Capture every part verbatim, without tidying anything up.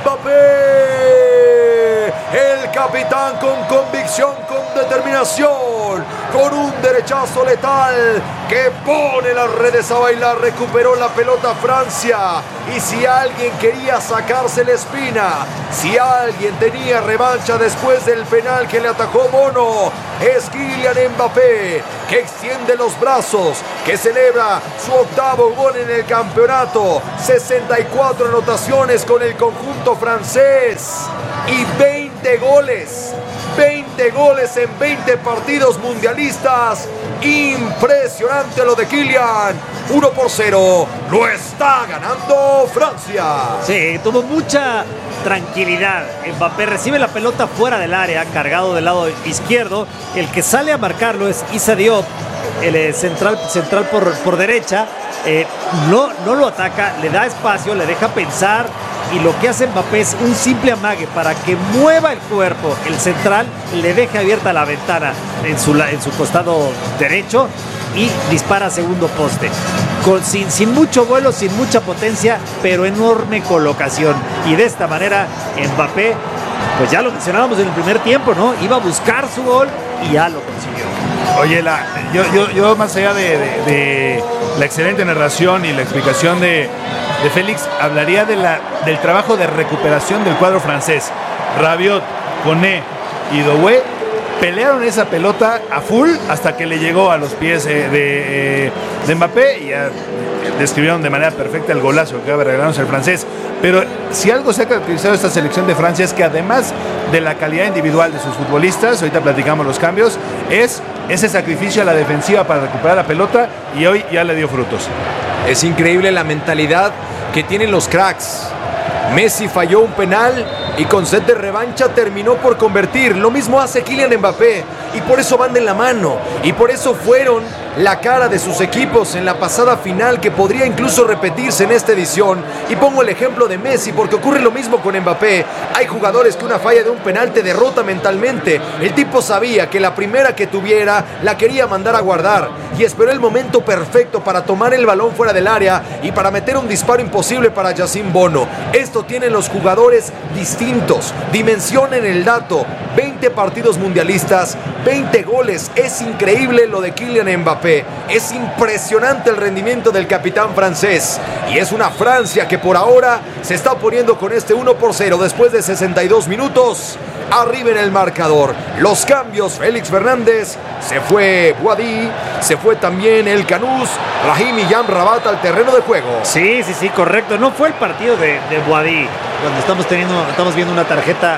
Mbappé. El capitán con convicción, con determinación, con un derechazo letal que pone las redes a bailar. Recuperó la pelota Francia. Y si alguien quería sacarse la espina, si alguien tenía revancha después del penal que le atajó Bono, es Kylian Mbappé, que extiende los brazos, que celebra su octavo gol en el campeonato. sesenta y cuatro anotaciones con el conjunto francés y veinte goles. veinte goles en veinte partidos mundialistas. Impresionante lo de Kylian. uno por cero. Lo está ganando Francia. Sí, tuvo mucha tranquilidad. Mbappé recibe la pelota fuera del área, cargado del lado izquierdo. El que sale a marcarlo es Issa Diop, el central, central por, por derecha. Eh, no, no lo ataca, le da espacio, le deja pensar. Y lo que hace Mbappé es un simple amague para que mueva el cuerpo. El central le deja abierta la ventana en su, en su costado derecho y dispara a segundo poste. Con, sin, sin mucho vuelo, sin mucha potencia, pero enorme colocación. Y de esta manera Mbappé, pues ya lo mencionábamos en el primer tiempo, ¿no? Iba a buscar su gol y ya lo consiguió. Oye, la, yo, yo, yo más allá de, de, de la excelente narración y la explicación de, de Félix, hablaría de la, del trabajo de recuperación del cuadro francés. Rabiot, Koné y Doué pelearon esa pelota a full hasta que le llegó a los pies eh, de, eh, de Mbappé y ya describieron de manera perfecta el golazo que acaba de regalarnos el francés. Pero si algo se ha caracterizado esta selección de Francia es que además de la calidad individual de sus futbolistas, ahorita platicamos los cambios, es ese sacrificio a la defensiva para recuperar la pelota y hoy ya le dio frutos. Es increíble la mentalidad que tienen los cracks. Messi falló un penal y con sed de revancha terminó por convertir. Lo mismo hace Kylian Mbappé y por eso van de la mano y por eso fueron la cara de sus equipos en la pasada final, que podría incluso repetirse en esta edición. Y pongo el ejemplo de Messi porque ocurre lo mismo con Mbappé. Hay jugadores que una falla de un penal te derrota mentalmente. El tipo sabía que la primera que tuviera la quería mandar a guardar y esperó el momento perfecto para tomar el balón fuera del área y para meter un disparo imposible para Yacine Bono. Esto tienen los jugadores distintos. Dimensionen el dato: veinte partidos mundialistas, veinte goles. Es increíble lo de Kylian Mbappé. Es impresionante el rendimiento del capitán francés. Y es una Francia que por ahora se está poniendo con este uno por cero después de sesenta y dos minutos. Arriba en el marcador. Los cambios: Félix Fernández, se fue Boadi, se fue también el Canús, Brahim y Amrabat al terreno de juego. Sí, sí, sí, correcto. No fue el partido de, de Boadi, cuando estamos teniendo, estamos viendo una tarjeta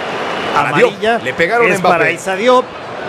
amarilla. Le pegaron es a Mbappé. Para Issa Diop,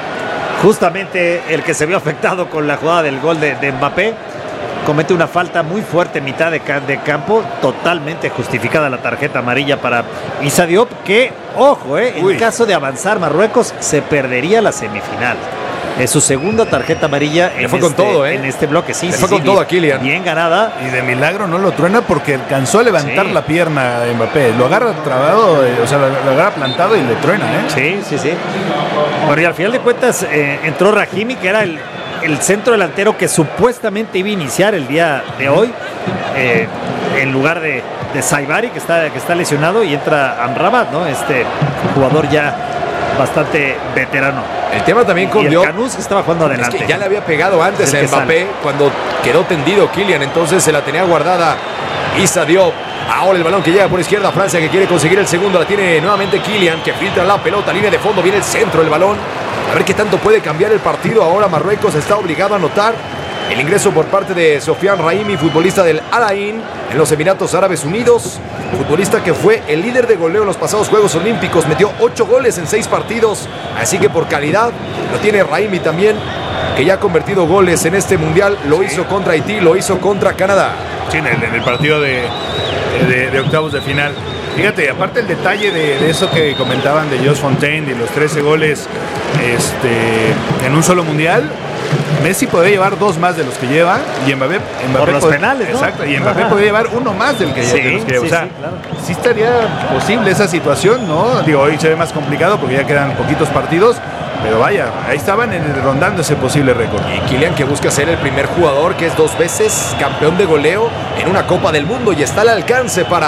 justamente el que se vio afectado con la jugada del gol de, de Mbappé. Comete una falta muy fuerte en mitad de, de campo, totalmente justificada la tarjeta amarilla para Issa Diop, que, ojo, eh, en caso de avanzar Marruecos, se perdería la semifinal. Es su segunda tarjeta amarilla en, fue este, con todo, ¿eh? en este bloque. Sí, Le sí, fue sí, con todo bien, a Kylian. Bien ganada. Y de milagro no lo truena porque alcanzó a levantar Sí. la pierna de Mbappé. Lo agarra trabado, eh, o sea, lo, lo agarra plantado y le truena, ¿eh? Sí, sí, sí. Bueno, y al final de cuentas eh, entró Rahimi, que era el, el centro delantero que supuestamente iba a iniciar el día de hoy, eh, en lugar de, de Saibari, que está, que está lesionado, y entra Amrabat, ¿no? Este jugador ya bastante veterano. El tema también con y el Diop, Canús que estaba jugando adelante. es que ya le había pegado antes El a que Mbappé sale. cuando quedó tendido Kylian, entonces se la tenía guardada Issa Diop. Ahora el balón que llega por izquierda, Francia, que quiere conseguir el segundo, la tiene nuevamente Kylian, que filtra la pelota, línea de fondo, viene el centro del balón. A ver qué tanto puede cambiar el partido. Ahora Marruecos está obligado a anotar. El ingreso por parte de Sofiane Rahimi, futbolista del Al Ain en los Emiratos Árabes Unidos, futbolista que fue el líder de goleo en los pasados Juegos Olímpicos, metió ocho goles en seis partidos, así que por calidad lo tiene Rahimi también, que ya ha convertido goles en este mundial. Lo hizo contra Haití, lo hizo contra Canadá. Sí, en el, en el partido de, de, de octavos de final. Fíjate, aparte el detalle de, de eso que comentaban de Jos Fontaine, de los trece goles este, en un solo mundial, Messi podría llevar dos más de los que lleva y Mbappé, Mbappé Por los pod- penales, ¿no? Exacto, y Mbappé podría llevar uno más del que, Sí, de los que lleva. sí, O sea, sí, claro. sí estaría posible esa situación, ¿no? Digo, hoy se ve más complicado porque ya quedan poquitos partidos, pero vaya, ahí estaban en el, rondando ese posible récord. Y Kylian, que busca ser el primer jugador que es dos veces campeón de goleo en una Copa del Mundo y está al alcance para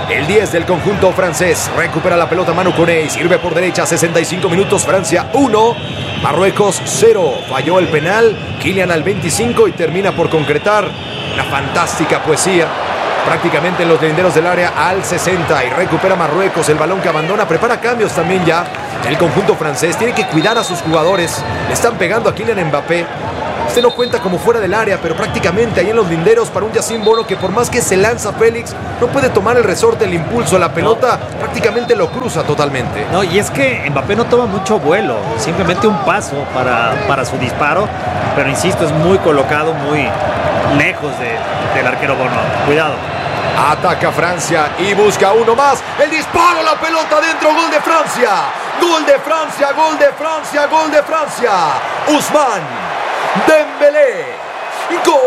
El diez del conjunto francés recupera la pelota Manu Koné, sirve por derecha, sesenta y cinco minutos, Francia uno, Marruecos cero. Falló el penal, Kylian al veinticinco y termina por concretar una fantástica poesía. Prácticamente en los linderos del área al sesenta y recupera Marruecos el balón que abandona, prepara cambios también ya. El conjunto francés tiene que cuidar a sus jugadores, le están pegando a Kylian Mbappé. Este no cuenta como fuera del área, pero prácticamente ahí en los linderos para un Yacine Bono que por más que se lanza Félix, no puede tomar el resorte, el impulso, la pelota no. Prácticamente lo cruza totalmente. No, y es que Mbappé no toma mucho vuelo, simplemente un paso para, para su disparo, pero insisto, es muy colocado, muy lejos de, del arquero Bono. Cuidado. Ataca Francia y busca uno más. El disparo, la pelota dentro, gol de Francia. Gol de Francia, gol de Francia, gol de Francia. Ousmane Dembélé. Gol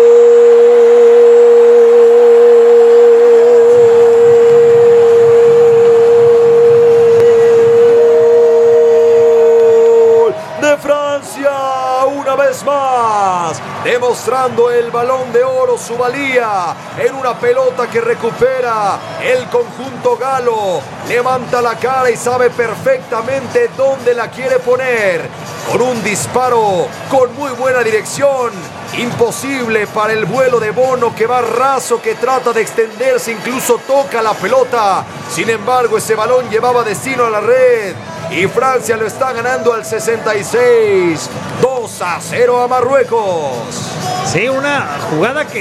de Francia una vez más, demostrando el Balón de Oro, su valía en una pelota que recupera el conjunto galo. Levanta la cara y sabe perfectamente dónde la quiere poner. Con un disparo con muy buena dirección. Imposible para el vuelo de Bono, que va raso, que trata de extenderse, incluso toca la pelota. Sin embargo, ese balón llevaba destino a la red. Y Francia lo está ganando al sesenta y seis. dos a cero a Marruecos. Sí, una jugada que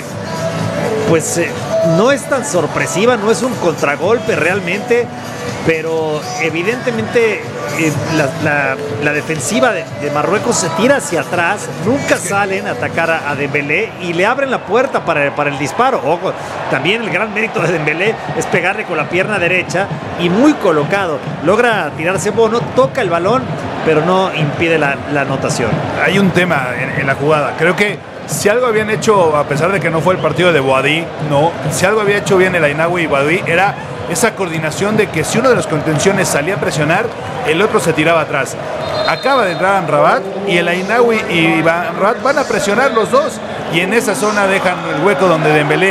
pues eh, no es tan sorpresiva, no es un contragolpe realmente, pero evidentemente eh, la, la, la defensiva de, de Marruecos se tira hacia atrás, nunca salen a atacar a, a Dembélé y le abren la puerta para, para el disparo. Ojo, también el gran mérito de Dembélé es pegarle con la pierna derecha y muy colocado, logra tirarse Bono, toca el balón, pero no impide la, la anotación. Hay un tema en, en la jugada, creo que si algo habían hecho, a pesar de que no fue el partido de Boadí, no, si algo había hecho bien el Ainaoui y Boadí era esa coordinación de que si uno de los contenciones salía a presionar, el otro se tiraba atrás. Acaba de entrar Amrabat y el Ainaoui y Amrabat van a presionar los dos y en esa zona dejan el hueco donde Dembélé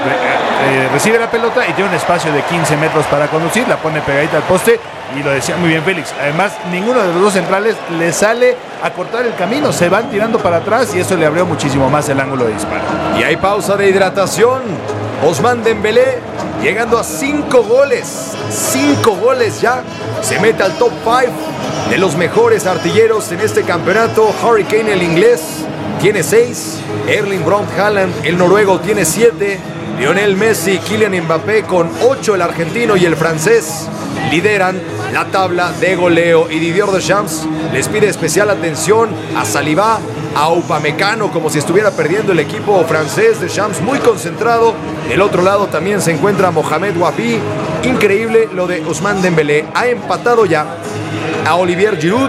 eh, recibe la pelota y tiene un espacio de quince metros para conducir, la pone pegadita al poste y lo decía muy bien Félix. Además, ninguno de los dos centrales le sale a cortar el camino, se van tirando para atrás y eso le abrió muchísimo más el ángulo de disparo. Y hay pausa de hidratación. Ousmane Dembélé llegando a cinco goles, cinco goles ya, se mete al top cinco de los mejores artilleros en este campeonato. Harry Kane, el inglés, tiene seis, Erling Braut Haaland, el noruego, tiene siete, Lionel Messi, Kylian Mbappé con ocho, el argentino y el francés lideran la tabla de goleo. Y Didier Deschamps les pide especial atención a Saliba, a Upamecano, como si estuviera perdiendo el equipo francés. Deschamps muy concentrado. Del otro lado también se encuentra Mohamed Wafi. Increíble lo de Ousmane Dembélé. Ha empatado ya a Olivier Giroud,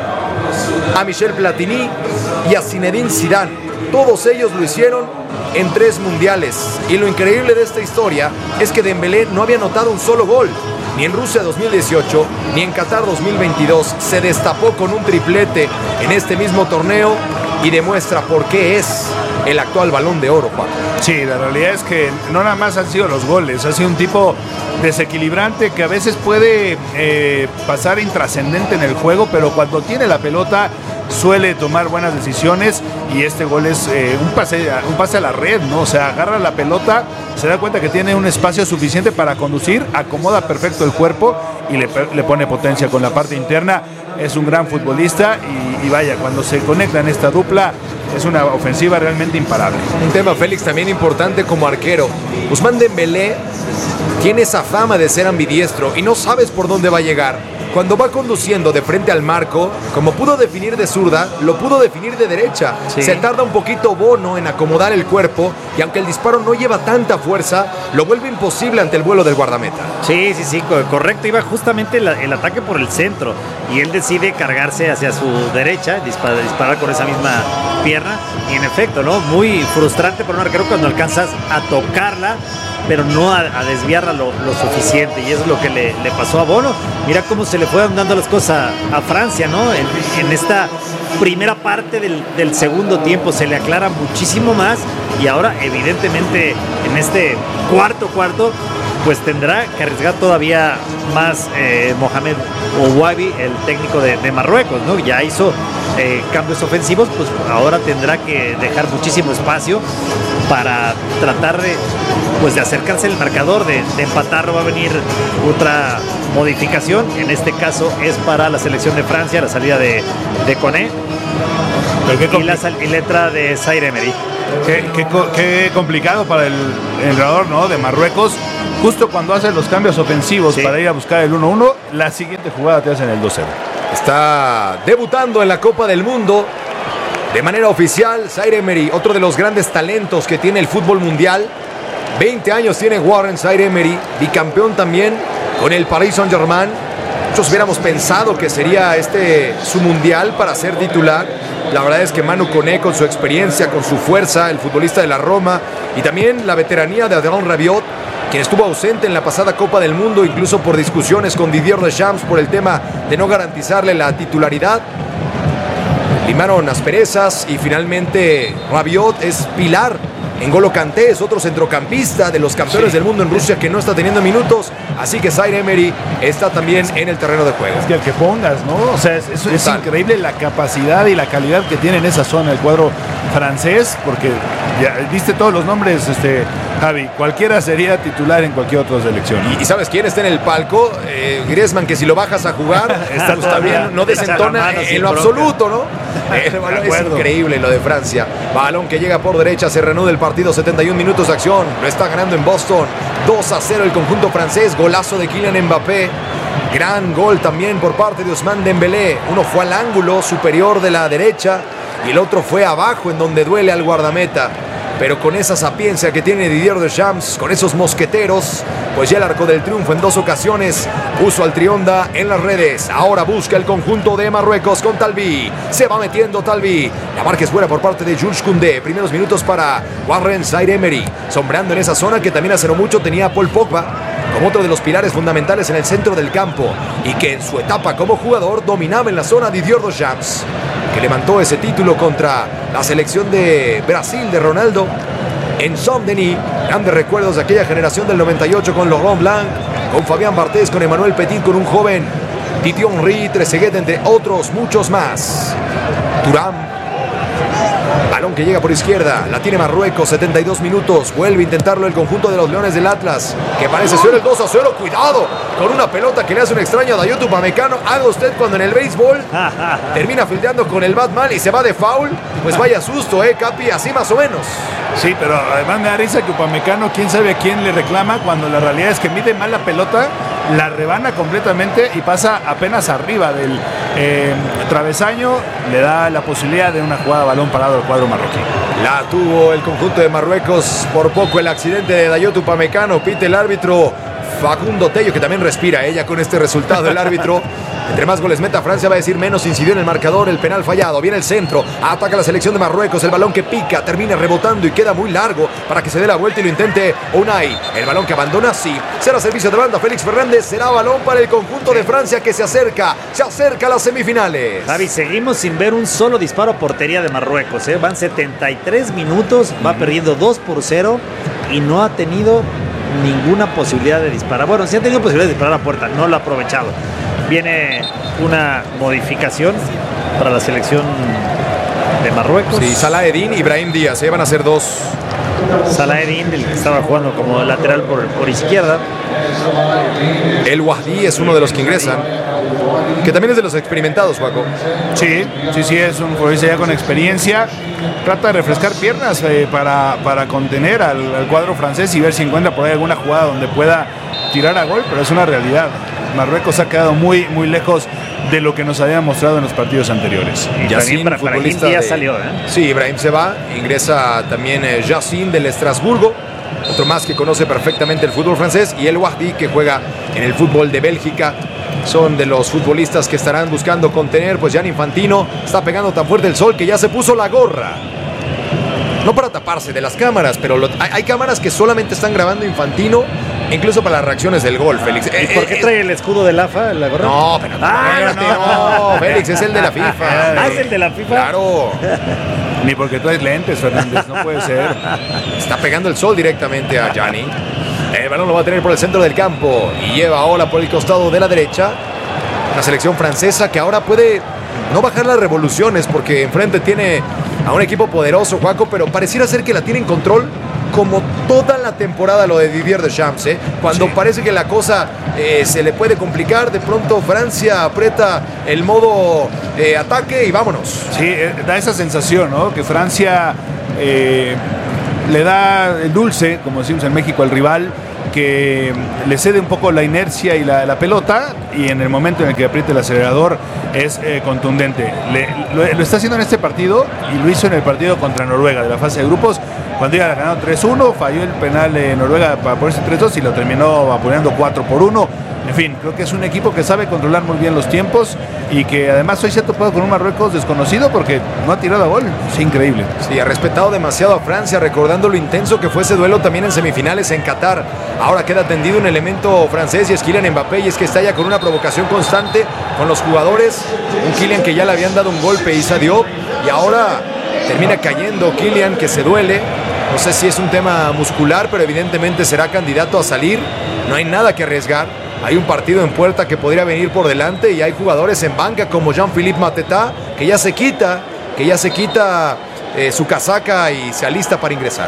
a Michel Platini y a Zinedine Zidane. Todos ellos lo hicieron en tres mundiales. Y lo increíble de esta historia es que Dembélé no había anotado un solo gol. Ni en Rusia dos mil dieciocho, ni en Qatar dos mil veintidós. Se destapó con un triplete en este mismo torneo y demuestra por qué es el actual Balón de Oro, Juan. Sí, la realidad es que no nada más han sido los goles, ha sido un tipo desequilibrante que a veces puede eh, pasar intrascendente en el juego, pero cuando tiene la pelota suele tomar buenas decisiones y este gol es eh, un, pase, un pase a la red, ¿no? O sea, agarra la pelota, se da cuenta que tiene un espacio suficiente para conducir, acomoda perfecto el cuerpo y le, le pone potencia con la parte interna. Es un gran futbolista y, y vaya, cuando se conectan esta dupla es una ofensiva realmente imparable. Un tema, Félix, también importante como arquero. Ousmane Dembélé tiene esa fama de ser ambidiestro y no sabes por dónde va a llegar. Cuando va conduciendo de frente al marco, como pudo definir de zurda, lo pudo definir de derecha. Sí. Se tarda un poquito Bono en acomodar el cuerpo y aunque el disparo no lleva tanta fuerza, lo vuelve imposible ante el vuelo del guardameta. Sí, sí, sí, correcto. Iba justamente el, el ataque por el centro y él decide cargarse hacia su derecha, disparar, disparar con esa misma pierna y en efecto, ¿no? Muy frustrante para un arquero cuando alcanzas a tocarla, pero no a, a desviarla lo, lo suficiente, y eso es lo que le, le pasó a Bono. Mira cómo se le fueron dando las cosas a, a Francia, ¿no? En, en esta primera parte del, del segundo tiempo se le aclara muchísimo más y ahora evidentemente en este cuarto cuarto pues tendrá que arriesgar todavía más eh, Mohamed Ouabi, el técnico de, de Marruecos, ¿no? Ya hizo eh, cambios ofensivos, pues ahora tendrá que dejar muchísimo espacio para tratar de, pues, de acercarse al marcador, de, de empatar. Va a venir otra modificación, en este caso es para la selección de Francia, la salida de, de Koné y la, sal, y letra de Zaire Emery. Qué, qué, qué complicado para el entrenador, ¿no?, de Marruecos. Justo cuando hacen los cambios ofensivos, sí, para ir a buscar el uno uno, la siguiente jugada te hacen el dos cero. Está debutando en la Copa del Mundo de manera oficial Zaire Emery, otro de los grandes talentos que tiene el fútbol mundial. veinte años tiene Warren Zaire Emery, bicampeón también con el Paris Saint-Germain. Muchos hubiéramos pensado que sería este su mundial para ser titular. La verdad es que Manu Koné, con su experiencia, con su fuerza, el futbolista de la Roma, y también la veteranía de Adrien Rabiot, quien estuvo ausente en la pasada Copa del Mundo, incluso por discusiones con Didier Deschamps por el tema de no garantizarle la titularidad. Limaron asperezas y finalmente Rabiot es pilar. N'Golo Kanté es otro centrocampista de los campeones sí. del mundo en Rusia que no está teniendo minutos, así que Zaire Emery está también en el terreno de juego. Es que el que pongas, ¿no? O sea, es, es, es increíble la capacidad y la calidad que tiene en esa zona el cuadro francés, porque ya viste todos los nombres, este Javi, cualquiera sería titular en cualquier otra selección. ¿Y, y sabes quién está en el palco? Eh, Griezmann, que si lo bajas a jugar, está pues, también no desentona en, en lo absoluto, ¿no? El balón es increíble lo de Francia. Balón que llega por derecha, se reanuda el partido, setenta y un minutos de acción. Lo está ganando en Boston, dos a cero el conjunto francés. Golazo de Kylian Mbappé. Gran gol también por parte de Ousmane Dembélé. Uno fue al ángulo superior de la derecha y el otro fue abajo, en donde duele al guardameta. Pero con esa sapiencia que tiene Didier Deschamps, con esos mosqueteros, pues ya el arco del triunfo en dos ocasiones puso al Trionda en las redes. Ahora busca el conjunto de Marruecos con Talbi. Se va metiendo Talbi. La marca es buena por parte de Jules Koundé. Primeros minutos para Warren Zaire Emery, sombrando en esa zona que también hace no mucho tenía a Paul Pogba como otro de los pilares fundamentales en el centro del campo, y que en su etapa como jugador dominaba en la zona Didier Deschamps, que levantó ese título contra la selección de Brasil de Ronaldo en Saint-Denis. Grandes recuerdos de aquella generación del noventa y ocho con Laurent Blanc, con Fabián Barthez, con Emmanuel Petit, con un joven Titi Henry, Trezeguet, entre otros muchos más. Thuram. Balón que llega por izquierda, la tiene Marruecos, setenta y dos minutos, vuelve a intentarlo el conjunto de los Leones del Atlas, que parece ser el dos a cero, cuidado, con una pelota que le hace un extraño a Dayot Upamecano. Haga usted cuando en el béisbol termina fildeando con el Batman y se va de foul, pues vaya susto, eh, Capi, así más o menos. Sí, pero además me da risa que Upamecano, quién sabe a quién le reclama, cuando la realidad es que mide mal la pelota, la rebana completamente y pasa apenas arriba del eh, travesaño, le da la posibilidad de una jugada balón parado al cuadro marroquí. La tuvo el conjunto de Marruecos, por poco el accidente de Dayot Upamecano, pite el árbitro Facundo Tello, que también respira ella con este resultado. El árbitro, entre más goles meta Francia, va a decir menos incidió en el marcador. El penal fallado, viene el centro, ataca la selección de Marruecos, el balón que pica, termina rebotando y queda muy largo para que se dé la vuelta y lo intente Unai. El balón que abandona, sí, será servicio de banda Félix Fernández, será balón para el conjunto de Francia, que se acerca, se acerca a las semifinales. Javi, seguimos sin ver un solo disparo a portería de Marruecos, ¿eh? Van setenta y tres minutos, va perdiendo dos por cero y no ha tenido ninguna posibilidad de disparar. Bueno, sí ha tenido posibilidad de disparar a puerta, no lo ha aprovechado. Viene una modificación para la selección de Marruecos. Sí, Salah Eddin y Brahim Díaz, ¿eh? Van a ser dos. Salah Eddin, el que estaba jugando como lateral por, por izquierda. El Wahdi es uno de los que ingresan, que también es de los experimentados, Juaco. Sí, sí, sí, es un futbolista ya con experiencia. Trata de refrescar piernas eh, para, para contener al, al cuadro francés y ver si encuentra por ahí alguna jugada donde pueda tirar a gol, pero es una realidad. Marruecos ha quedado muy, muy lejos de lo que nos había mostrado en los partidos anteriores. Y Yacine, para, futbolista ya de... salió, ¿eh? Sí, Ibrahim se va, ingresa también eh, Yacine del Estrasburgo, otro más que conoce perfectamente el fútbol francés, y el Wahdi, que juega en el fútbol de Bélgica. Son de los futbolistas que estarán buscando contener, pues Gianni Infantino está pegando tan fuerte el sol que ya se puso la gorra. No para taparse de las cámaras, pero lo, hay, hay cámaras que solamente están grabando Infantino, incluso para las reacciones del gol, Félix. ¿Y por qué trae el escudo de la F A, la gorra? No, pero ah, no, no, Félix, es el de la FIFA. Ah, es el de la FIFA. Claro. Ni porque traes lentes, Fernández, no puede ser. Está pegando el sol directamente a Gianni. El balón lo va a tener por el centro del campo y lleva ahora por el costado de la derecha. Una selección francesa que ahora puede no bajar las revoluciones porque enfrente tiene a un equipo poderoso, Juaco, pero pareciera ser que la tiene en control como toda la temporada lo de Didier Deschamps, ¿eh? Cuando sí. parece que la cosa eh, se le puede complicar, de pronto Francia aprieta el modo eh, ataque y vámonos. Sí, eh, da esa sensación, ¿no? Que Francia eh, le da el dulce, como decimos en México, al rival, que le cede un poco la inercia y la, la pelota, y en el momento en el que apriete el acelerador es eh, contundente. Le, lo, lo está haciendo en este partido y lo hizo en el partido contra Noruega de la fase de grupos, cuando iba ganando tres uno, falló el penal de Noruega para ponerse tres dos y lo terminó vapuleando cuatro por uno. En fin, creo que es un equipo que sabe controlar muy bien los tiempos y que además hoy se ha topado con un Marruecos desconocido porque no ha tirado a gol. Es increíble. Sí, ha respetado demasiado a Francia, recordando lo intenso que fue ese duelo también en semifinales en Qatar. Ahora queda tendido un elemento francés y es Kylian Mbappé, y es que está ya con una provocación constante con los jugadores. Un Kylian que ya le habían dado un golpe, Issa Diop, y ahora termina cayendo Kylian, que se duele. No sé si es un tema muscular, pero evidentemente será candidato a salir. No hay nada que arriesgar. Hay un partido en puerta que podría venir por delante y hay jugadores en banca como Jean-Philippe Mateta, que ya se quita, que ya se quita eh, su casaca y se alista para ingresar.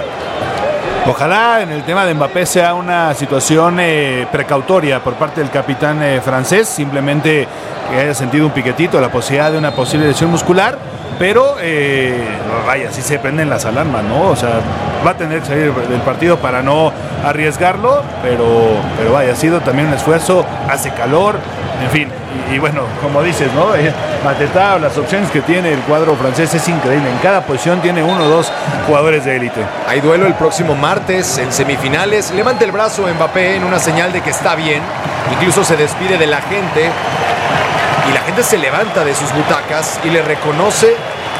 Ojalá en el tema de Mbappé sea una situación eh, precautoria por parte del capitán eh, francés, simplemente que haya sentido un piquetito, la posibilidad de una posible lesión muscular, pero eh, vaya, si se prenden las alarmas, ¿no? O sea, va a tener que salir del partido para no arriesgarlo, pero, pero vaya, ha sido también un esfuerzo, hace calor, en fin, y, y bueno, como dices, ¿no? Eh, Mateta, las opciones que tiene el cuadro francés es increíble, en cada posición tiene uno o dos jugadores de élite. Hay duelo el próximo martes en semifinales, levanta el brazo Mbappé en una señal de que está bien, incluso se despide de la gente, y la gente se levanta de sus butacas y le reconoce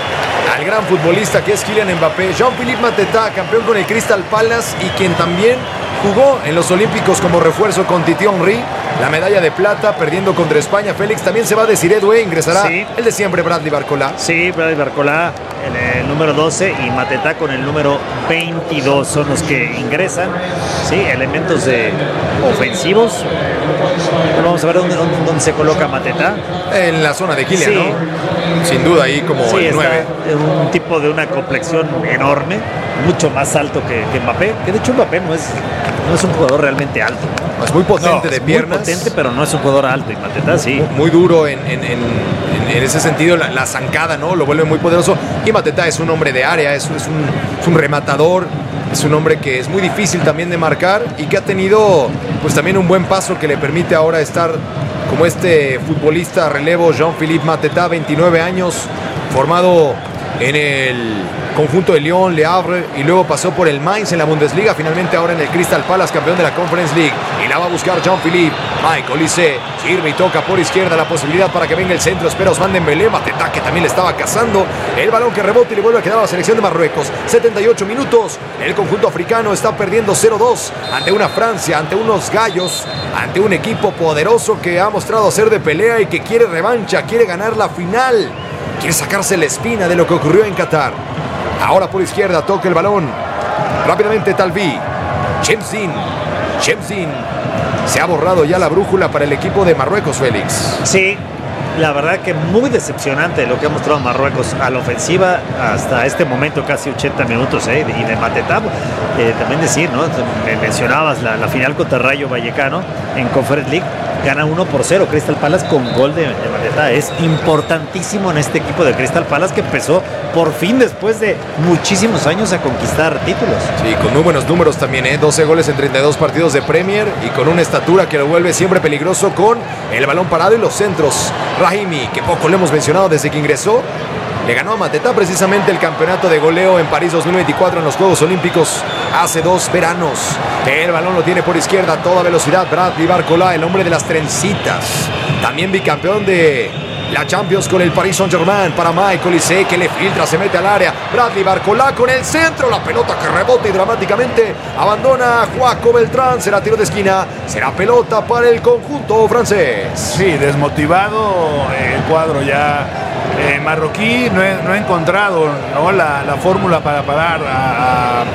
al gran futbolista que es Kylian Mbappé. Jean-Philippe Mateta, campeón con el Crystal Palace y quien también jugó en los Olímpicos como refuerzo con Titi Henry, la medalla de plata, perdiendo contra España. Félix, también se va a decir Edue, ingresará sí. el de siempre, Bradley Barcola. Sí, Bradley Barcola, el, el número doce, y Mateta con el número veintidós son los que ingresan. Sí, elementos de ofensivos. Bueno, vamos a ver dónde, dónde, dónde se coloca Mateta. En la zona de Kylian, sí. ¿no? Sin duda ahí como sí, el nueve. Un tipo de una complexión enorme, mucho más alto que, que Mbappé, que de hecho Mbappé no es, no es un jugador realmente alto. ¿no? Es muy potente no, de es piernas. Muy potente, pero no es un jugador alto, y Mateta sí. Muy, muy duro en, en, en, en ese sentido, la, la zancada, ¿no? Lo vuelve muy poderoso. Y Mateta es un hombre de área, es, es, un, es un rematador, es un hombre que es muy difícil también de marcar y que ha tenido pues también un buen paso que le permite ahora estar como este futbolista relevo Jean-Philippe Mateta, veintinueve años, formado en el conjunto de Lyon, Le Havre, y luego pasó por el Mainz en la Bundesliga, finalmente ahora en el Crystal Palace, campeón de la Conference League, y la va a buscar Jean-Philippe. Michael Olise sirve y toca por izquierda, la posibilidad para que venga el centro, espera Ousmane Dembélé, Mateta que también le estaba cazando, el balón que rebota y le vuelve a quedar a la selección de Marruecos. setenta y ocho minutos, el conjunto africano está perdiendo cero dos ante una Francia, ante unos gallos, ante un equipo poderoso que ha mostrado ser de pelea y que quiere revancha, quiere ganar la final, quiere sacarse la espina de lo que ocurrió en Qatar. Ahora por izquierda toca el balón rápidamente Talbi. Chemsin, Chemsin. Se ha borrado ya la brújula para el equipo de Marruecos, Félix. Sí, la verdad que muy decepcionante lo que ha mostrado Marruecos a la ofensiva hasta este momento, casi ochenta minutos, ¿eh? Y de Mateta, eh, también decir, ¿no? Me mencionabas la, la final contra Rayo Vallecano en Conference League. Gana uno por cero Crystal Palace con gol de, de Mateta. Es importantísimo en este equipo de Crystal Palace, que empezó por fin después de muchísimos años a conquistar títulos. Sí, con muy buenos números también, ¿eh? doce goles en treinta y dos partidos de Premier y con una estatura que lo vuelve siempre peligroso con el balón parado y los centros. Rahimi, que poco le hemos mencionado desde que ingresó, le ganó a Mateta precisamente el campeonato de goleo en París dos mil veinticuatro en los Juegos Olímpicos hace dos veranos. El balón lo tiene por izquierda a toda velocidad Bradley Barcola, el hombre de las trencitas. También bicampeón de la Champions con el Paris Saint-Germain para Michael Olise, que le filtra, se mete al área. Bradley Barcola con el centro, la pelota que rebota y dramáticamente abandona a Joaco Beltrán. Será tiro de esquina, será pelota para el conjunto francés. Sí, desmotivado el cuadro ya eh, marroquí. No he, no he encontrado, ¿no? la, la fórmula para parar a, a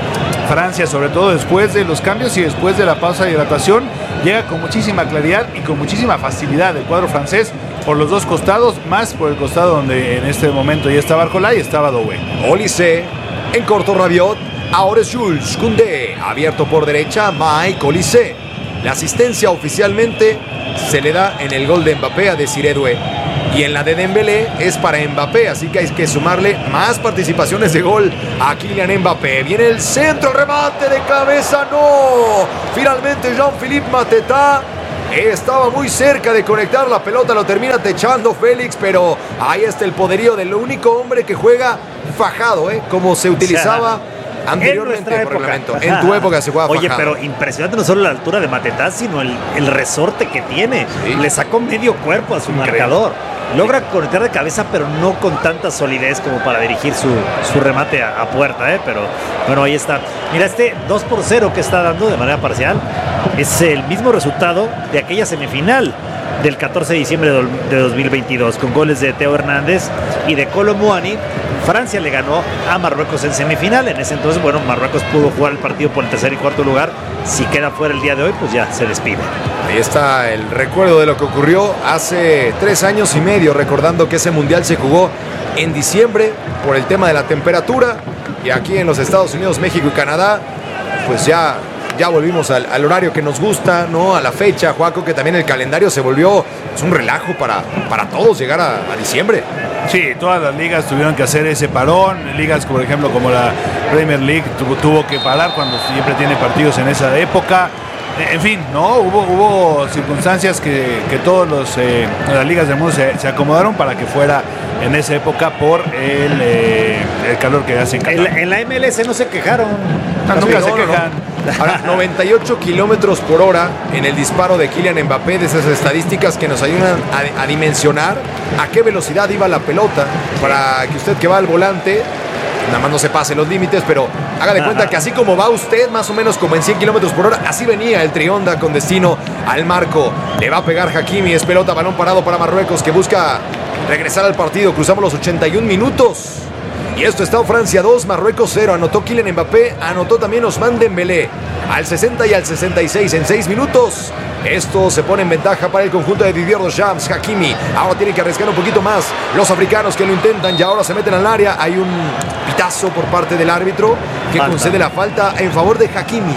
Francia, sobre todo después de los cambios y después de la pausa de hidratación, llega con muchísima claridad y con muchísima facilidad el cuadro francés por los dos costados, más por el costado donde en este momento ya estaba Arcolá y estaba Doué. Olise, en corto Rabiot, ahora es Jules Koundé, abierto por derecha, Mike Olise. La asistencia oficialmente se le da en el gol de Mbappé a Desiré Doué. Y en la de Dembélé es para Mbappé, así que hay que sumarle más participaciones de gol a Kylian Mbappé. Viene el centro, el remate de cabeza, no. Finalmente Jean-Philippe Mateta estaba muy cerca de conectar la pelota, lo termina techando Félix, pero ahí está el poderío del único hombre que juega fajado, ¿eh? Como se utilizaba anteriormente por reglamento. En tu época se jugaba Oye, fajado. pero impresionante no solo la altura de Mateta, sino el, el resorte que tiene. Sí. Le sacó medio cuerpo a su Increíble. marcador. Logra conectar de cabeza, pero no con tanta solidez como para dirigir su, su remate a, a puerta, ¿eh? Pero bueno, ahí está. Mira, este dos por cero que está dando de manera parcial es el mismo resultado de aquella semifinal del catorce de diciembre de dos mil veintidós, con goles de Teo Hernández y de Kolo Muani. Francia le ganó a Marruecos en semifinal. En ese entonces, bueno, Marruecos pudo jugar el partido por el tercer y cuarto lugar. Si queda fuera el día de hoy, pues ya se despide. Ahí está el recuerdo de lo que ocurrió hace tres años y medio, recordando que ese mundial se jugó en diciembre por el tema de la temperatura. Y aquí en los Estados Unidos, México y Canadá, pues ya, ya volvimos al, al horario que nos gusta, ¿no? A la fecha, Joaco, que también el calendario se volvió pues, un relajo para, para todos llegar a, a diciembre. Sí, todas las ligas tuvieron que hacer ese parón. Ligas, por ejemplo, como la Premier League tuvo, tuvo que parar cuando siempre tiene partidos en esa época. En fin, no hubo, hubo circunstancias que, que todos los eh, las ligas del mundo se, se acomodaron para que fuera en esa época por el, eh, el calor que hace en Qatar. En, en la M L S no se quejaron. No, nunca Sí, se no, no, quejan. no. Ahora, noventa y ocho kilómetros por hora en el disparo de Kylian Mbappé, de esas estadísticas que nos ayudan a, a dimensionar a qué velocidad iba la pelota, para que usted que va al volante nada más no se pase los límites, pero haga de cuenta que así como va usted, más o menos como en cien kilómetros por hora, así venía el Trionda con destino al marco. Le va a pegar Hakimi, es pelota, balón parado para Marruecos, que busca regresar al partido. Cruzamos los ochenta y un minutos. Y esto está Francia dos, Marruecos cero. Anotó Kylian Mbappé, anotó también Ousmane Dembélé. Al sesenta y al sesenta y seis en seis minutos. Esto se pone en ventaja para el conjunto de Didier Deschamps. Hakimi ahora tiene que arriesgar un poquito más. Los africanos que lo intentan y ahora se meten al área. Hay un pitazo por parte del árbitro que Falta. concede la falta en favor de Hakimi.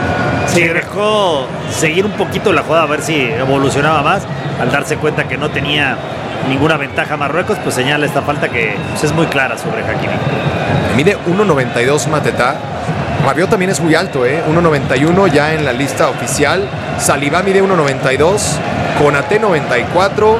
Sí, dejó seguir un poquito la jugada a ver si evolucionaba más. Al darse cuenta que no tenía ninguna ventaja Marruecos, pues señala esta falta que pues, es muy clara sobre Hakimi. Mide uno noventa y dos Mateta. Rabiot también es muy alto, ¿eh? uno noventa y uno ya en la lista oficial. Saliba mide uno noventa y dos. Konaté noventa y cuatro.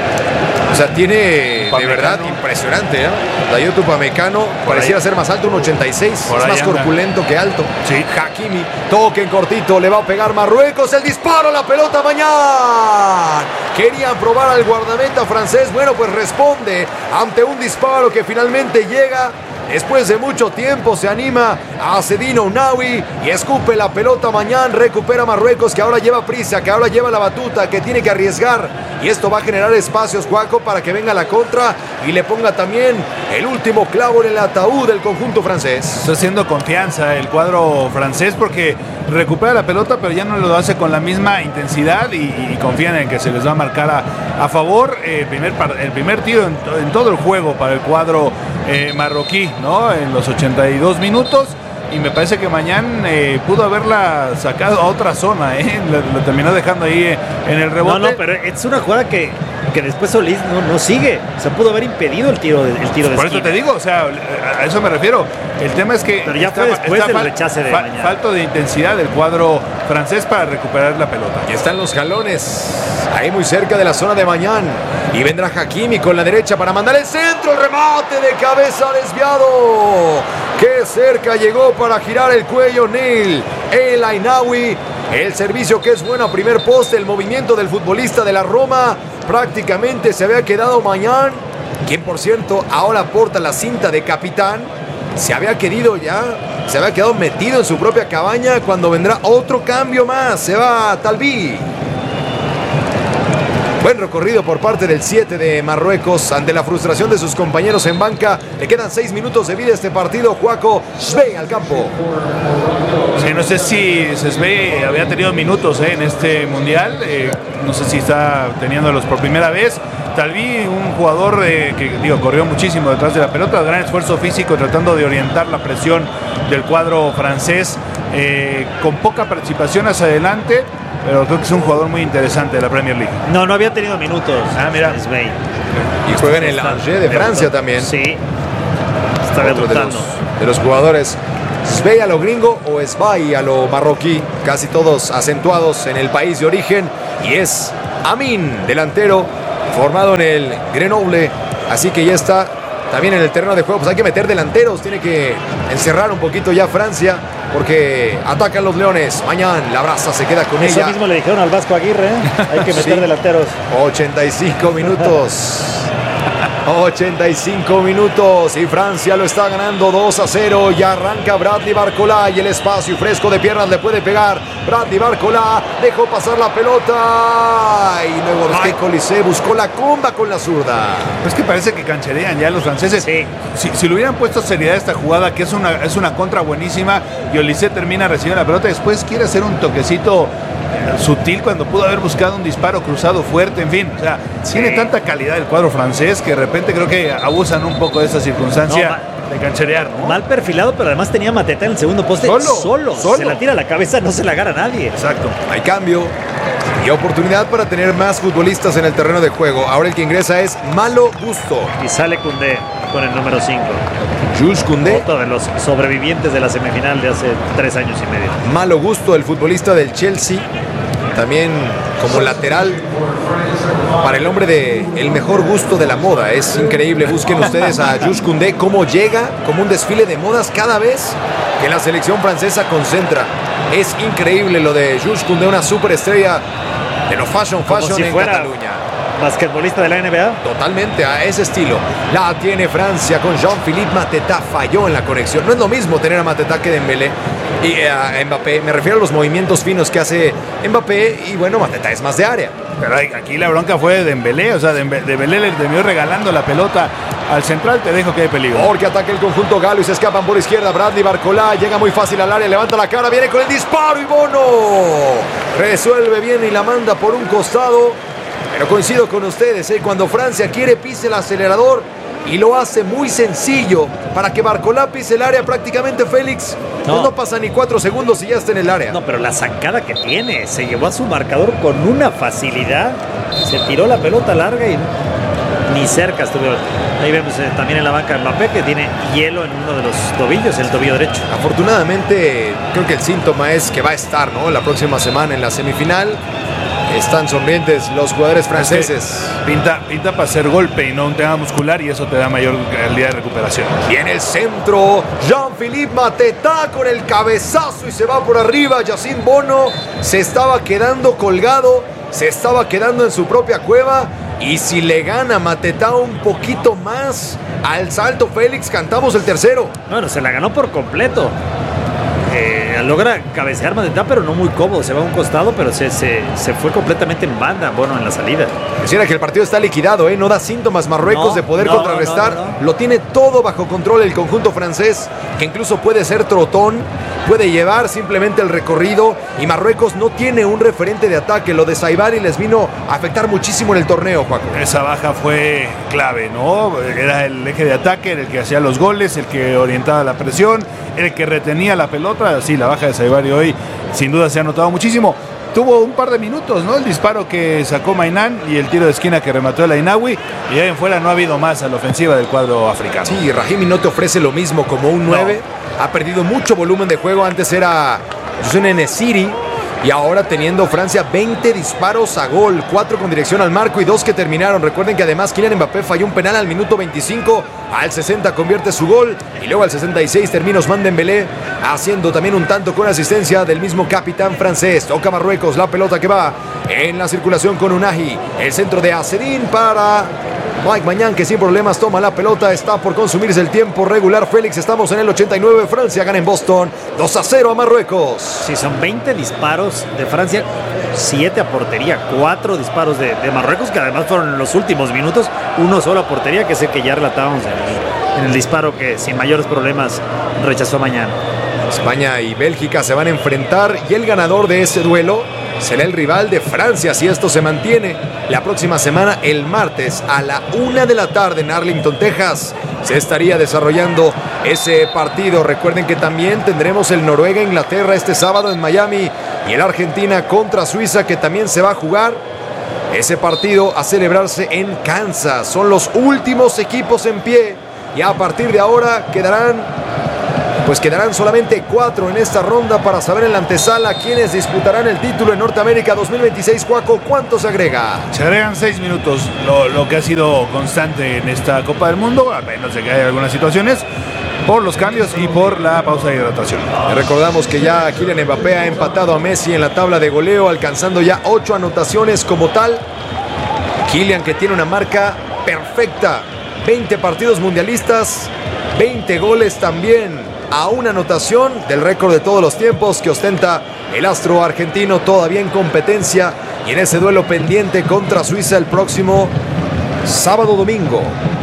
O sea, tiene de verdad impresionante, ¿eh? Dayot Upamecano pareciera ser más alto, un ochenta y seis. Por Es ahí más anda. corpulento que alto. Sí. Hakimi, toque en cortito, le va a pegar Marruecos. El disparo, la pelota mañana. Querían probar al guardameta francés. Bueno, pues responde ante un disparo que finalmente llega. Después de mucho tiempo se anima a Sedino Ounaoui y escupe la pelota mañana. Recupera Marruecos, que ahora lleva prisa, que ahora lleva la batuta, que tiene que arriesgar. Y esto va a generar espacios, Juaco, para que venga la contra y le ponga también el último clavo en el ataúd del conjunto francés. Está haciendo confianza el cuadro francés porque recupera la pelota, pero ya no lo hace con la misma intensidad y, y confían en que se les va a marcar a, a favor. Eh, primer, par- el primer tiro en, to- en todo el juego para el cuadro eh, marroquí, ¿no? En los ochenta y dos minutos. Y me parece que mañana eh, pudo haberla sacado a otra zona, ¿eh? Lo, lo terminó dejando ahí eh, en el rebote. No, no, pero es una jugada que, que después Solís no, no sigue. O sea, pudo haber impedido el tiro de, el tiro de Por eso esquina. te digo, o sea, a eso me refiero. El tema es que Pero ya fue después del rechace de fa- Mañana. falta de intensidad del cuadro francés para recuperar la pelota. Y están los jalones ahí muy cerca de la zona de Mañán. Y vendrá Hakimi con la derecha para mandar el centro. El remate de cabeza desviado. Qué cerca llegó para girar el cuello Neil El Ainaoui. El servicio que es bueno a primer poste. El movimiento del futbolista de la Roma. Prácticamente se había quedado Mañán, quien por cierto ahora porta la cinta de capitán. Se había querido ya, se había quedado metido en su propia cabaña cuando vendrá otro cambio más. Se va Talbi. Buen recorrido por parte del siete de Marruecos ante la frustración de sus compañeros en banca. Le quedan seis minutos de vida a este partido. Joaco Sbey al campo. Sí, no sé si Sbey había tenido minutos eh, en este mundial. Eh, no sé si está teniéndolos por primera vez. Talví, un jugador eh, que digo, corrió muchísimo detrás de la pelota, gran esfuerzo físico tratando de orientar la presión del cuadro francés, eh, con poca participación hacia adelante, pero creo que es un jugador muy interesante de la Premier League. No, no había tenido minutos. Ah, mira. Sbey. Y juega en el Angers de Francia también. Sí. Está Otro de los, de los jugadores. Sbey a lo gringo o Sbey a lo marroquí, casi todos acentuados en el país de origen. Y es Amin, delantero, formado en el Grenoble, así que ya está también en el terreno de juego. Pues hay que meter delanteros, tiene que encerrar un poquito ya Francia, porque atacan los leones. Mañana la brasa se queda con Eso ella. mismo le dijeron al Vasco Aguirre, ¿eh? Hay que meter Sí. delanteros. ochenta y cinco minutos. ochenta y cinco minutos y Francia lo está ganando dos a cero. Ya arranca Bradley Barcola y el espacio fresco de piernas le puede pegar. Bradley Barcola dejó pasar la pelota y luego Resquet Colisée buscó la comba con la zurda. Es que parece que cancherean ya los franceses. Sí. Si, si le hubieran puesto seriedad a esta jugada, que es una, es una contra buenísima, y Olise termina recibiendo la pelota, después quiere hacer un toquecito eh, sutil cuando pudo haber buscado un disparo cruzado fuerte, en fin. O sea, Sí. tiene tanta calidad el cuadro francés que de repente creo que abusan un poco de esta circunstancia No, de cancherear, ¿no? Mal perfilado, pero además tenía Mateta en el segundo poste. Solo, solo. solo. Se la tira a la cabeza, no se la agarra nadie. Exacto. Hay cambio y oportunidad para tener más futbolistas en el terreno de juego. Ahora el que ingresa es Malo Gusto. Y sale Koundé con el número cinco. Jules Koundé. Otro de los sobrevivientes de la semifinal de hace tres años y medio. Malo Gusto, el futbolista del Chelsea, también como lateral. Para el hombre de el mejor gusto de la moda, es increíble. Busquen ustedes a Jules Koundé cómo llega como un desfile de modas cada vez que la selección francesa concentra. Es increíble lo de Jules Koundé, una superestrella de lo fashion Como fashion si en fuera Cataluña. basquetbolista de la N B A. Totalmente a ese estilo. La tiene Francia con Jean-Philippe Mateta. Falló en la conexión. No es lo mismo tener a Mateta que Dembélé y eh, a Mbappé. Me refiero a los movimientos finos que hace Mbappé. Y bueno, Mateta es más de área. Pero aquí la bronca fue de Dembélé, o sea, Dembe- Dembélé le terminó regalando la pelota al central, te dejo que hay peligro. Porque ataca el conjunto galo y se escapan por izquierda. Bradley Barcola llega muy fácil al área, levanta la cara, viene con el disparo y Bono resuelve bien y la manda por un costado. Pero coincido con ustedes, ¿eh? Cuando Francia quiere pise el acelerador y lo hace muy sencillo para que Barcola pise el área prácticamente, Félix. No, No. no pasa ni cuatro segundos y ya está en el área. No, pero la zancada que tiene, se llevó a su marcador con una facilidad, se tiró la pelota larga y ni cerca estuvieron. Ahí vemos eh, también en la banca Mbappé que tiene hielo en uno de los tobillos, el tobillo derecho. Afortunadamente, creo que el síntoma es que va a estar, ¿no? La próxima semana en la semifinal. Están sonrientes los jugadores franceses. Pinta, pinta para hacer golpe y no un tema muscular, y eso te da mayor calidad de recuperación. Y en el centro, Jean-Philippe Mateta con el cabezazo y se va por arriba. Yacine Bono se estaba quedando colgado, se estaba quedando en su propia cueva. Y si le gana Mateta un poquito más al salto, Félix, cantamos el tercero. Bueno, se la ganó por completo. Eh, logra cabecear Mateta, pero no muy cómodo. Se va a un costado, pero se, se, se fue completamente en banda, bueno, en la salida. Quisiera que el partido está liquidado, ¿eh? No da síntomas Marruecos No, de poder no, contrarrestar. no, no, no. Lo tiene todo bajo control el conjunto francés, que incluso puede ser trotón, puede llevar simplemente el recorrido. Y Marruecos no tiene un referente de ataque. Lo de Saibari les vino a afectar muchísimo en el torneo, Juaco. Esa baja fue clave, ¿no? Era el eje de ataque, era el que hacía los goles, el que orientaba la presión, el que retenía la pelota. Sí, la baja de Saibari hoy sin duda se ha notado muchísimo. Tuvo un par de minutos, ¿no? El disparo que sacó Mainán y el tiro de esquina que remató el Ainawi. Y ahí en fuera no ha habido más a la ofensiva del cuadro africano. Sí, Rahimi no te ofrece lo mismo como un nueve. Ha perdido mucho volumen de juego. Antes era Youssef En-Nesyri. Y ahora teniendo Francia veinte disparos a gol, cuatro con dirección al marco y dos que terminaron. Recuerden que además Kylian Mbappé falló un penal al minuto veinticinco, al sesenta convierte su gol y luego al sesenta y seis termina Ousmane Dembélé haciendo también un tanto con asistencia del mismo capitán francés. Toca Marruecos, la pelota que va en la circulación con Unahi, el centro de Acedín para Mike Mañán, que sin problemas toma la pelota. Está por consumirse el tiempo regular. Félix, estamos en el ochenta y nueve. Francia gana en Boston dos a cero a Marruecos. Sí, son veinte disparos de Francia, siete a portería, cuatro disparos de, de Marruecos, que además fueron en los últimos minutos, uno solo a portería, que es el que ya relatábamos en el, en el disparo que sin mayores problemas rechazó Mañán. España y Bélgica se van a enfrentar y el ganador de ese duelo será el rival de Francia si esto se mantiene. La próxima semana, el martes a la una de la tarde en Arlington, Texas, se estaría desarrollando ese partido. Recuerden que también tendremos el Noruega-Inglaterra este sábado en Miami y el Argentina contra Suiza, que también se va a jugar ese partido a celebrarse en Kansas. Son los últimos equipos en pie y a partir de ahora quedarán Pues quedarán solamente cuatro en esta ronda para saber en la antesala quiénes disputarán el título en Norteamérica dos mil veintiséis. Cuaco, ¿cuánto se agrega? Se agregan seis minutos, lo, lo que ha sido constante en esta Copa del Mundo, a menos de que haya algunas situaciones, por los cambios y por la pausa de hidratación. Recordamos que ya Kylian Mbappé ha empatado a Messi en la tabla de goleo, alcanzando ya ocho anotaciones como tal. Kylian, que tiene una marca perfecta, veinte partidos mundialistas, veinte goles también, a una anotación del récord de todos los tiempos que ostenta el astro argentino, todavía en competencia y en ese duelo pendiente contra Suiza el próximo sábado domingo.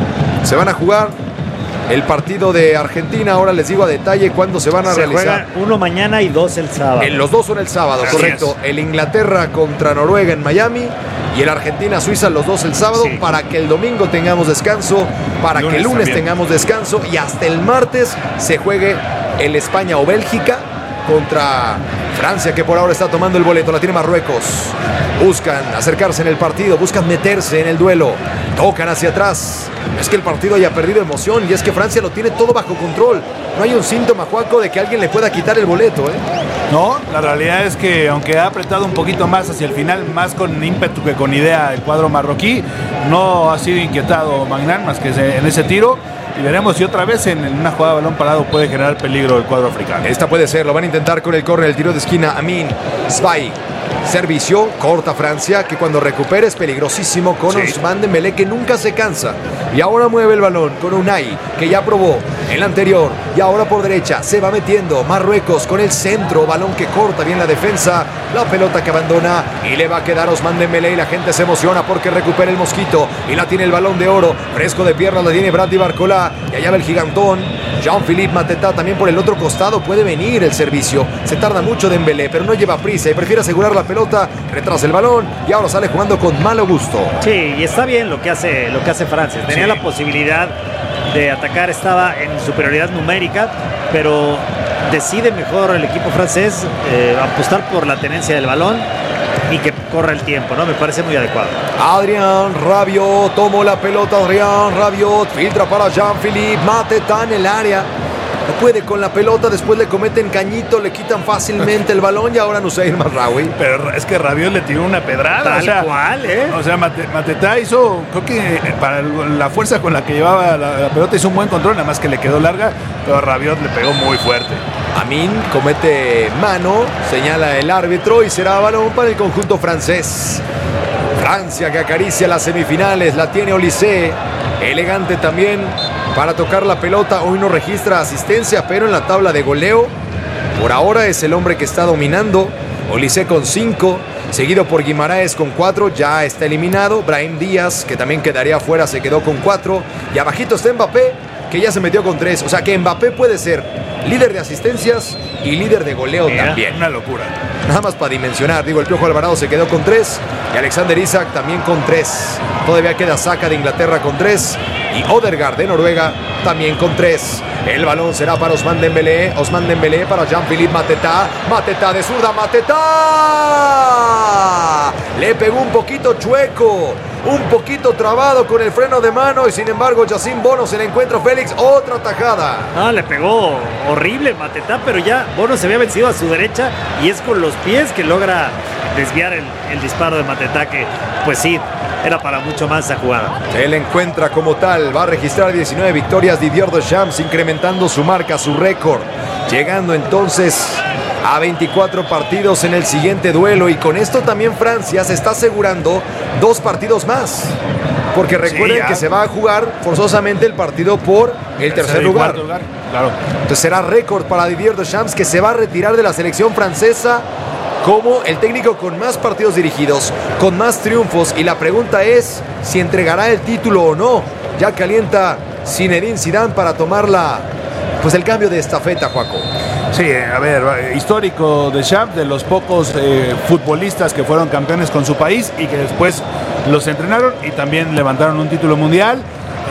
Se van a jugar el partido de Argentina. Ahora les digo a detalle cuándo se van a se realizar. Juega uno mañana y dos el sábado. En los dos son el sábado, Así correcto. es. El Inglaterra contra Noruega en Miami y el Argentina-Suiza los dos el sábado, Sí. para que el domingo tengamos descanso, para Lunes que el lunes también. tengamos descanso y hasta el martes se juegue el España o Bélgica contra Francia, que por ahora está tomando el boleto. La tiene Marruecos. Buscan acercarse en el partido, buscan meterse en el duelo, tocan hacia atrás. No es que el partido haya perdido emoción, y es que Francia lo tiene todo bajo control. No hay un síntoma, Juaco, de que alguien le pueda quitar el boleto, ¿eh? No, la realidad es que aunque ha apretado un poquito más hacia el final, más con ímpetu que con idea el cuadro marroquí, no ha sido inquietado Magnán más que en ese tiro. Y veremos si otra vez en una jugada de balón parado puede generar peligro el cuadro africano. Esta puede ser, lo van a intentar con el córner, el tiro de esquina. Amin Svay. Servicio, corta Francia, que cuando recupera es peligrosísimo con Sí. Ousmane Dembélé, que nunca se cansa. Y ahora mueve el balón con Unai, que ya probó el anterior. Y ahora por derecha se va metiendo Marruecos con el centro, balón que corta bien la defensa. La pelota que abandona y le va a quedar Ousmane Dembélé, y la gente se emociona porque recupera el mosquito y la tiene el balón de oro. Fresco de piernas la tiene Brady Barcola, y allá va el gigantón Jean-Philippe Mateta. También por el otro costado puede venir el servicio. Se tarda mucho Dembélé, pero no lleva prisa y prefiere asegurar la pelota, retrasa el balón y ahora sale jugando con malo gusto. Sí, y está bien lo que hace, lo que hace Francia. Tenía Sí. la posibilidad de atacar, estaba en superioridad numérica, pero decide mejor el equipo francés eh, apostar por la tenencia del balón y que corra el tiempo, ¿no? Me parece muy adecuado. Adrián Rabiot tomó la pelota. Adrián Rabiot filtra para Jean-Philippe Mateta en el área. No puede con la pelota, después le cometen cañito, le quitan fácilmente el balón y ahora Nusayr Mazraoui. Pero es que Rabiot le tiró una pedrada. Tal o sea, cual, ¿eh? O sea, Mate- Mateta hizo, creo que para el- la fuerza con la que llevaba la, la pelota hizo un buen control, nada más que le quedó larga, pero Rabiot le pegó muy fuerte. Amin comete mano, señala el árbitro y será balón para el conjunto francés. Francia, que acaricia las semifinales, la tiene Olise, elegante también para tocar la pelota. Hoy no registra asistencia, pero en la tabla de goleo por ahora es el hombre que está dominando. Olise con cinco, seguido por Guimaraes con cuatro, ya está eliminado. Brahim Díaz, que también quedaría fuera, se quedó con cuatro. Y abajito está Mbappé, que ya se metió con tres. O sea que Mbappé puede ser líder de asistencias y líder de goleo Mira. también. Una locura. Nada más para dimensionar, digo, el Piojo Alvarado se quedó con tres y Alexander Isak también con tres. Todavía queda Saka de Inglaterra con tres y Odegaard de Noruega también con tres. El balón será para Ousmane Dembélé, Ousmane Dembélé para Jean-Philippe Mateta, Mateta de zurda, Mateta le pegó un poquito chueco, un poquito trabado con el freno de mano y sin embargo Yacine Bono se le encuentra Félix, otra tajada. Ah, le pegó horrible Mateta, pero ya Bono se había vencido a su derecha y es con los pies que logra desviar el, el disparo de Mateta, que pues sí, era para mucho más esa jugada. Se le encuentra como tal, va a registrar diecinueve victorias Didier Deschamps, incrementando su marca, su récord, llegando entonces a veinticuatro partidos en el siguiente duelo, y con esto también Francia se está asegurando dos partidos más. Porque recuerden sí, que se va a jugar forzosamente el partido por el tercer, tercer lugar. lugar. Claro. Entonces será récord para Didier Deschamps, que se va a retirar de la selección francesa como el técnico con más partidos dirigidos, con más triunfos. Y la pregunta es si entregará el título o no. Ya calienta Zinedine Zidane para tomar la, pues el cambio de estafeta, Joaco. Sí, a ver, histórico Deschamps, de los pocos eh, futbolistas que fueron campeones con su país y que después los entrenaron y también levantaron un título mundial.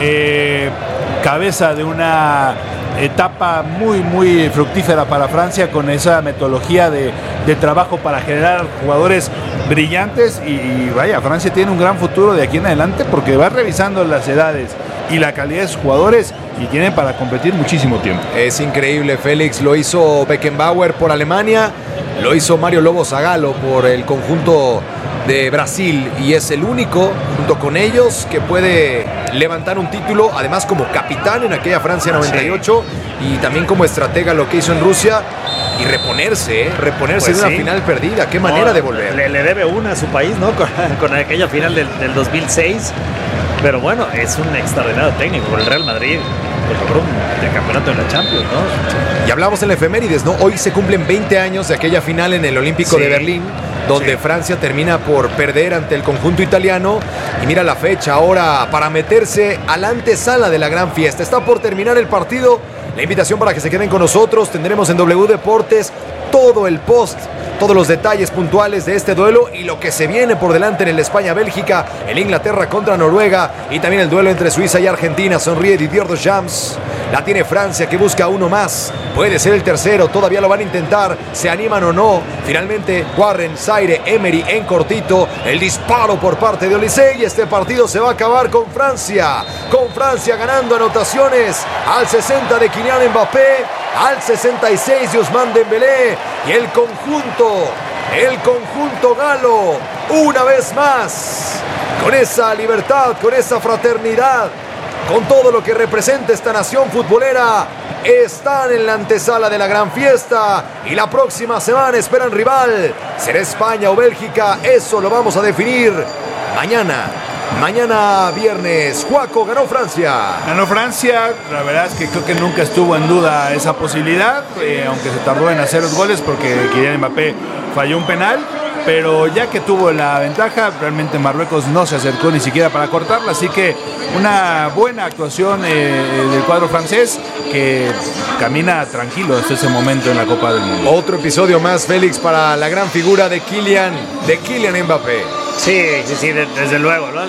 Eh, cabeza de una etapa muy, muy fructífera para Francia, con esa metodología de, de trabajo para generar jugadores brillantes. Y, y vaya, Francia tiene un gran futuro de aquí en adelante, porque va revisando las edades y la calidad de sus jugadores y tienen para competir muchísimo tiempo. Es increíble, Félix. Lo hizo Beckenbauer por Alemania, lo hizo Mario Lobo Zagallo por el conjunto de Brasil, y es el único, junto con ellos, que puede levantar un título, además como capitán en aquella Francia noventa y ocho, sí. Y también como estratega lo que hizo en Rusia, y reponerse, ¿eh? reponerse pues de una sí. final perdida. Qué manera no, de volver. Le, le debe una a su país, ¿no? Con, con aquella final del, del dos mil seis. Pero bueno, es un extraordinario técnico. Por el Real Madrid logró un campeonato en la Champions, ¿no? Y hablamos en la efemérides, ¿no? Hoy se cumplen veinte años de aquella final en el Olímpico sí. de Berlín, donde sí. Francia termina por perder ante el conjunto italiano. Y mira la fecha ahora para meterse a la antesala de la gran fiesta. Está por terminar el partido. La invitación para que se queden con nosotros. Tendremos en W Deportes todo el post, todos los detalles puntuales de este duelo y lo que se viene por delante en el España-Bélgica, el Inglaterra contra Noruega, y también el duelo entre Suiza y Argentina. Sonríe Didier Deschamps. La tiene Francia, que busca uno más. Puede ser el tercero, todavía lo van a intentar. ¿Se animan o no? Finalmente, Warren, Zaire, Emery en cortito. El disparo por parte de Olise, y este partido se va a acabar con Francia. Con Francia ganando anotaciones al sesenta de Kylian Mbappé, al sesenta y seis de Ousmane Dembélé, y el conjunto, el conjunto galo, una vez más, con esa libertad, con esa fraternidad, con todo lo que representa esta nación futbolera, están en la antesala de la gran fiesta, y la próxima semana esperan rival. ¿Será España o Bélgica? Eso lo vamos a definir mañana. Mañana viernes. Joaco, ganó Francia. Ganó Francia. La verdad es que creo que nunca estuvo en duda esa posibilidad, eh, aunque se tardó en hacer los goles porque Kylian Mbappé falló un penal. Pero ya que tuvo la ventaja, realmente Marruecos no se acercó ni siquiera para cortarla. Así que una buena actuación eh, del cuadro francés, que camina tranquilo hasta ese momento en la Copa del Mundo. Otro episodio más, Félix, para la gran figura de Kylian, de Kylian Mbappé. Sí, sí, sí, desde luego, ¿no?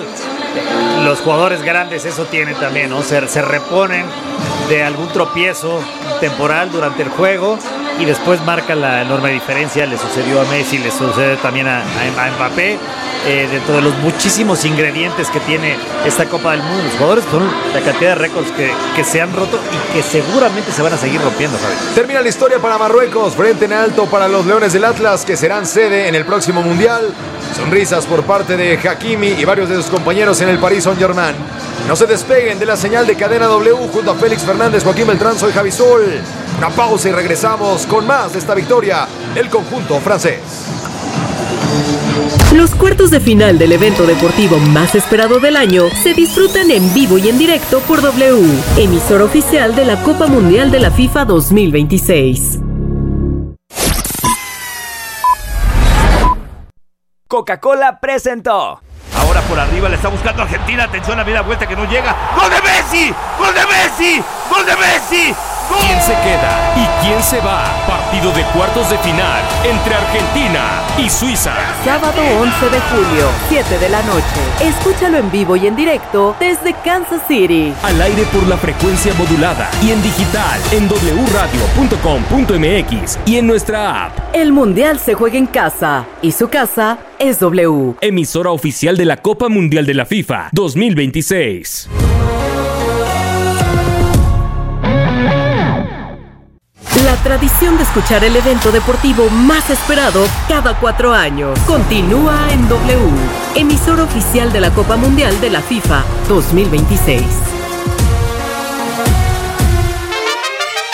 Los jugadores grandes eso tienen también, ¿no? Se, se reponen de algún tropiezo temporal durante el juego y después marca la enorme diferencia. Le sucedió a Messi, le sucede también a, a, a Mbappé. Eh, dentro de los muchísimos ingredientes que tiene esta Copa del Mundo, los jugadores son la cantidad de récords que, que se han roto y que seguramente se van a seguir rompiendo, Javi. Termina la historia para Marruecos, frente en alto para los Leones del Atlas, que serán sede en el próximo Mundial. Sonrisas por parte de Hakimi y varios de sus compañeros en el Paris Saint-Germain. No se despeguen de la señal de Cadena W junto a Félix Fernández, Joaquín Beltrán, soy Javi Sol. Una pausa y regresamos con más de esta victoria del conjunto francés. Los cuartos de final del evento deportivo más esperado del año se disfrutan en vivo y en directo por W, emisora oficial de la Copa Mundial de la FIFA dos mil veintiséis. Coca-Cola presentó. Ahora por arriba le está buscando Argentina. Atención a la vuelta que no llega. ¡Gol de Messi! ¡Gol de Messi! ¡Gol de Messi! ¡Gol! ¿Quién se queda y quién se va? Partido de cuartos de final entre Argentina y Suiza. Sábado once de julio, siete de la noche. Escúchalo en vivo y en directo desde Kansas City. Al aire por la frecuencia modulada y en digital en doble u radio punto com punto m x y en nuestra app. El Mundial se juega en casa y su casa es W. Emisora oficial de la Copa Mundial de la FIFA dos mil veintiséis. La tradición de escuchar el evento deportivo más esperado cada cuatro años continúa en W, emisora oficial de la Copa Mundial de la FIFA dos mil veintiséis.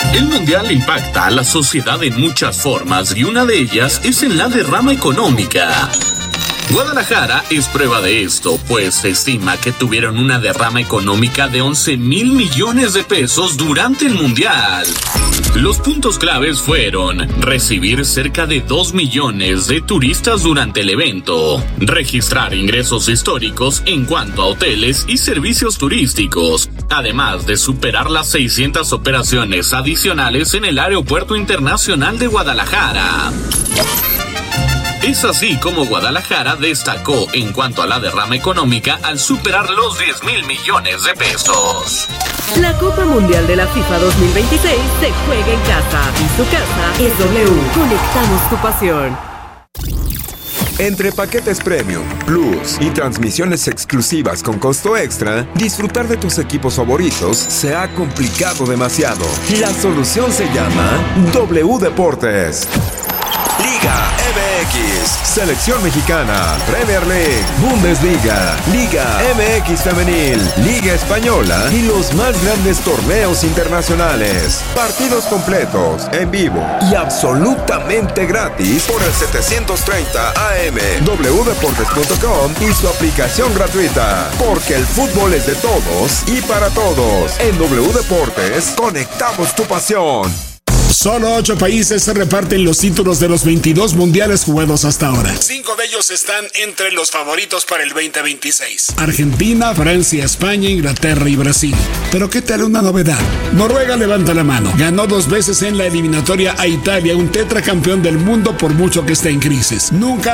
El mundial impacta a la sociedad en muchas formas y una de ellas es en la derrama económica. Guadalajara es prueba de esto, pues se estima que tuvieron una derrama económica de once mil millones de pesos durante el mundial. Los puntos claves fueron recibir cerca de dos millones de turistas durante el evento, registrar ingresos históricos en cuanto a hoteles y servicios turísticos, además de superar las seiscientas operaciones adicionales en el Aeropuerto Internacional de Guadalajara. Es así como Guadalajara destacó en cuanto a la derrama económica al superar los diez mil millones de pesos. La Copa Mundial de la FIFA dos mil veintiséis se juega en casa y su casa es W. Conectamos tu pasión. Entre paquetes Premium, Plus y transmisiones exclusivas con costo extra, disfrutar de tus equipos favoritos se ha complicado demasiado. La solución se llama W Deportes. Liga M X, Selección Mexicana, Premier League, Bundesliga, Liga M X Femenil, Liga Española y los más grandes torneos internacionales. Partidos completos, en vivo y absolutamente gratis por el setecientos treinta A M, w deportes punto com y su aplicación gratuita. Porque el fútbol es de todos y para todos. En W Deportes, conectamos tu pasión. Solo ocho países se reparten los títulos de los veintidós mundiales jugados hasta ahora. Cinco de ellos están entre los favoritos para el veinte veintiséis. Argentina, Francia, España, Inglaterra y Brasil. Pero ¿qué tal una novedad? Noruega levanta la mano. Ganó dos veces en la eliminatoria a Italia, un tetracampeón del mundo por mucho que esté en crisis. Nunca